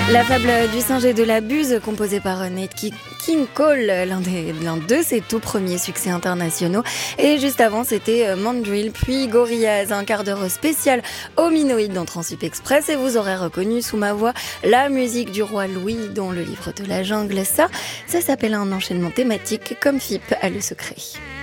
La fable du singe et de la buse, composée par Nate King Cole, l'un de ses tout premiers succès internationaux. Et juste avant, c'était Mandrill, puis Gorillaz, un quart d'heure spécial hominoïde dans Transip Express. Et vous aurez reconnu sous ma voix la musique du roi Louis dans le livre de la jungle. Ça s'appelle un enchaînement thématique comme Fipp a le secret.